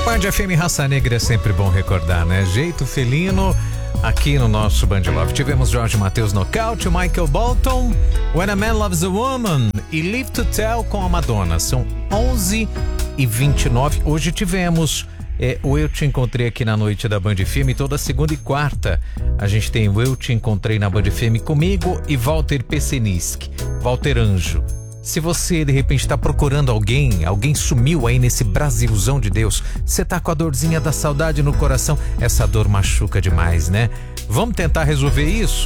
Band FM Raça Negra é sempre bom recordar, né? Jeito felino aqui no nosso Band Love. Tivemos Jorge Mateus Nocaute, Michael Bolton, When a Man Loves a Woman e Live to Tell com a Madonna. São 11h29. Hoje tivemos o Eu Te Encontrei aqui na noite da Band FM. Toda segunda e quarta a gente tem o Eu Te Encontrei na Band FM comigo e Walter Peseniski, Walter Anjo. Se você de repente está procurando alguém sumiu aí nesse Brasilzão de Deus, você tá com a dorzinha da saudade no coração, essa dor machuca demais, né? Vamos tentar resolver isso?